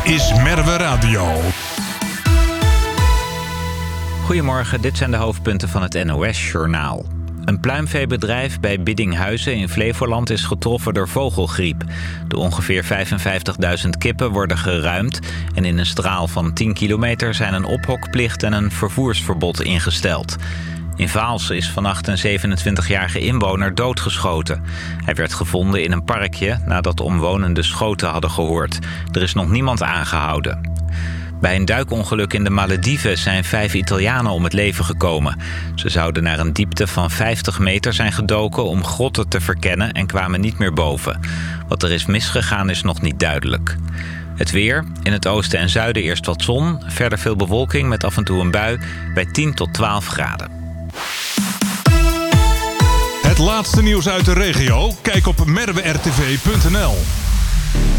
is Merwe Radio. Goedemorgen, dit zijn de hoofdpunten van het NOS-journaal. Een pluimveebedrijf bij Biddinghuizen in Flevoland is getroffen door vogelgriep. De ongeveer 55.000 kippen worden geruimd en in een straal van 10 kilometer zijn een ophokplicht en een vervoersverbod ingesteld. In Vaalse is vannacht een 27-jarige inwoner doodgeschoten. Hij werd gevonden in een parkje nadat omwonenden schoten hadden gehoord. Er is nog niemand aangehouden. Bij een duikongeluk in de Malediven zijn 5 Italianen om het leven gekomen. Ze zouden naar een diepte van 50 meter zijn gedoken om grotten te verkennen en kwamen niet meer boven. Wat er is misgegaan is nog niet duidelijk. Het weer, in het oosten en zuiden eerst wat zon, verder veel bewolking met af en toe een bui bij 10 tot 12 graden. Het laatste nieuws uit de regio? Kijk op merwertv.nl.